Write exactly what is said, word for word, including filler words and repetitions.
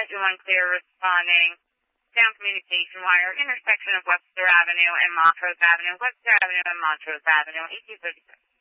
one clear responding. Down communication wire, intersection of Webster Avenue and Montrose Avenue, Webster Avenue and Montrose Avenue, eighteen thirty-six.